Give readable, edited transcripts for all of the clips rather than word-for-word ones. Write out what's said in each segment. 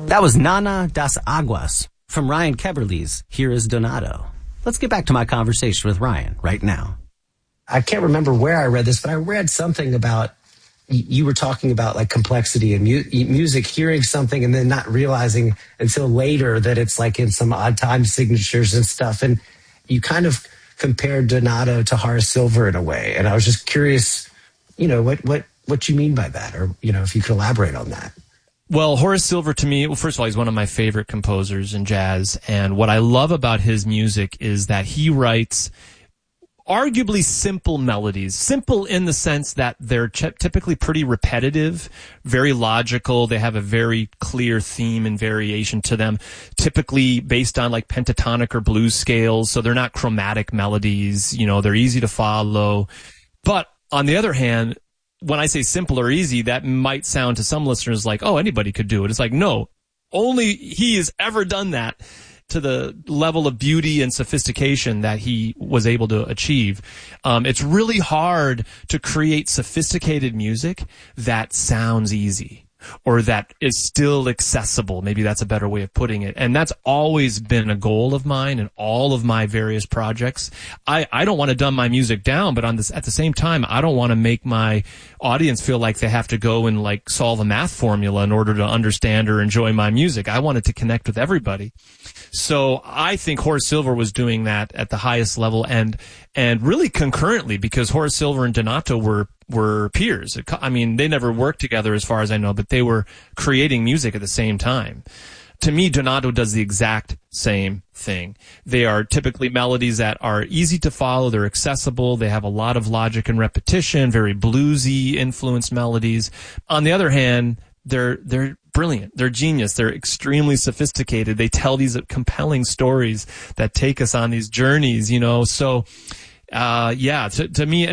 That was Nana das Aguas from Ryan Keberle's Here is Donato. Let's get back to my conversation with Ryan right now. I can't remember where I read this, but I read something about you were talking about like complexity in music, hearing something and then not realizing until later that it's like in some odd time signatures and stuff. And you kind of compared Donato to Horace Silver in a way. And I was just curious, what you mean by that, or, if you could elaborate on that. Well, Horace Silver to me, first of all, he's one of my favorite composers in jazz. And what I love about his music is that he writes arguably simple melodies. Simple in the sense that they're typically pretty repetitive, very logical. They have a very clear theme and variation to them, typically based on like pentatonic or blues scales. So they're not chromatic melodies. They're easy to follow. But on the other hand, when I say simple or easy, that might sound to some listeners like, oh, anybody could do it. It's like, no, only he has ever done that to the level of beauty and sophistication that he was able to achieve. It's really hard to create sophisticated music that sounds easy or that is still accessible. Maybe that's a better way of putting it. And that's always been a goal of mine in all of my various projects. I don't want to dumb my music down, but at the same time, I don't want to make my audience feel like they have to go and like solve a math formula in order to understand or enjoy my music. I want it to connect with everybody. So I think Horace Silver was doing that at the highest level and really concurrently, because Horace Silver and Donato were peers. I mean, they never worked together as far as I know, but they were creating music at the same time. To me, Donato does the exact same thing. They are typically melodies that are easy to follow. They're accessible. They have a lot of logic and repetition, very bluesy influenced melodies. On the other hand, they're brilliant. They're genius. They're extremely sophisticated. They tell these compelling stories that take us on these journeys, So, to me,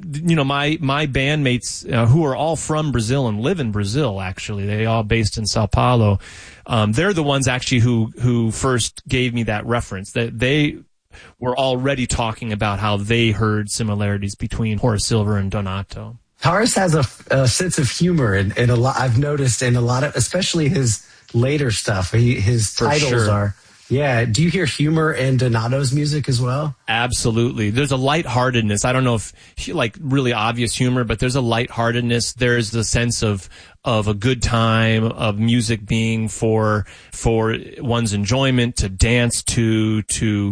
my bandmates, who are all from Brazil and live in Brazil, actually, they all based in Sao Paulo. They're the ones actually who first gave me that reference. That they were already talking about how they heard similarities between Horace Silver and Donato. Horace has a sense of humor and a lot. I've noticed in a lot of, especially his later stuff. His titles are. Yeah. Do you hear humor in Donato's music as well? Absolutely. There's a lightheartedness. I don't know if like really obvious humor, but there's a lightheartedness. There's the sense of a good time, of music being for one's enjoyment, to dance to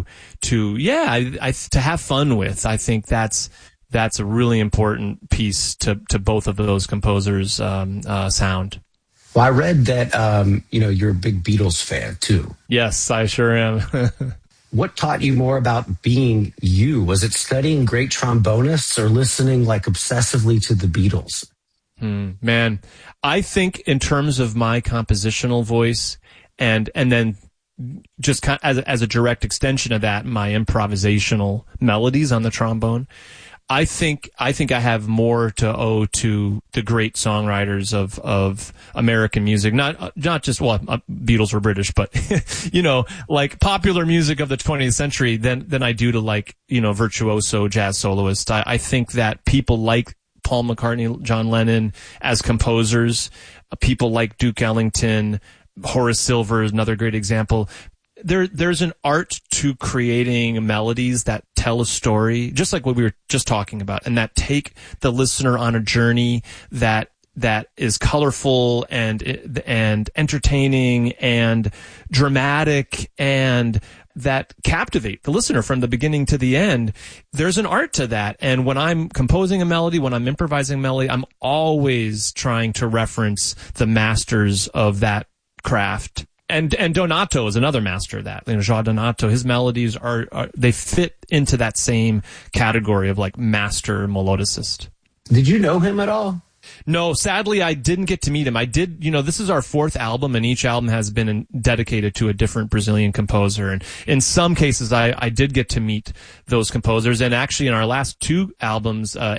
have fun with. I think that's a really important piece to both of those composers' sound. Well, I read that, you're a big Beatles fan too. Yes, I sure am. What taught you more about being you? Was it studying great trombonists or listening like obsessively to the Beatles? Man, I think in terms of my compositional voice and then just kind of as a direct extension of that, my improvisational melodies on the trombone, I think I have more to owe to the great songwriters of American music. Not just, Beatles were British, but, like popular music of the 20th century than I do to like, virtuoso jazz soloists. I think that people like Paul McCartney, John Lennon as composers, people like Duke Ellington, Horace Silver is another great example. There's an art to creating melodies that tell a story, just like what we were just talking about, and that take the listener on a journey that is colorful and entertaining and dramatic and that captivate the listener from the beginning to the end. There's an art to that. And when I'm composing a melody, when I'm improvising a melody, I'm always trying to reference the masters of that craft. And Donato is another master of that. João Donato, his melodies are they fit into that same category of like master melodicist. Did you know him at all? No, sadly, I didn't get to meet him. I did, this is our fourth album, and each album has been dedicated to a different Brazilian composer. And in some cases, I did get to meet those composers. And actually, in our last two albums,